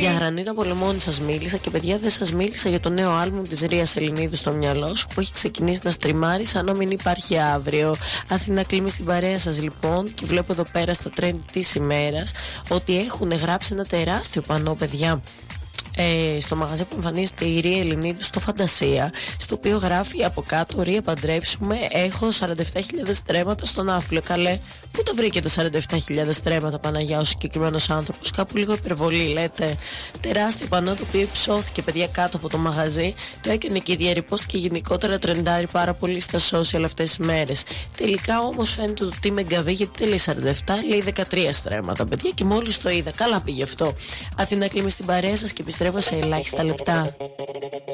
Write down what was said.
Για Γρανίτα Πολεμώνη σας μίλησα και παιδιά δεν σας μίλησα για το νέο άλμπουμ της Ρίας Ελληνίδου στο μυαλό σου που έχει ξεκινήσει να στριμάρει σαν να μην υπάρχει αύριο. Αθήνα Κλίμη στην παρέα σας λοιπόν και βλέπω εδώ πέρα στα trend της ημέρας ότι έχουν γράψει ένα τεράστιο πανό παιδιά. Στο μαγαζί που εμφανίζεται η Ρία Ελληνίδου στο Φαντασία, στο οποίο γράφει από κάτω Ρία παντρέψουμε, έχω 47.000 στρέμματα στον Άφλιο. Καλέ, πού το βρήκετε 47.000 στρέμματα Παναγιά ο συγκεκριμένος άνθρωπος? Κάπου λίγο υπερβολή λέτε? Τεράστιο πανό το οποίο υψώθηκε παιδιά κάτω από το μαγαζί, το έκανε και διαρρυπώστηκε και γενικότερα τρεντάρει πάρα πολύ στα social αυτές τις μέρες. Τελικά όμως φαίνεται ότι με γκαβή, γιατί δεν λέει 47, λέει 13 στρέμματα παιδιά και μόλις το είδα. Καλά πήγε αυτό. Αθήνα Κλίμη στην παρέα σας και επιστρέφω σε ελάχιστα λεπτά.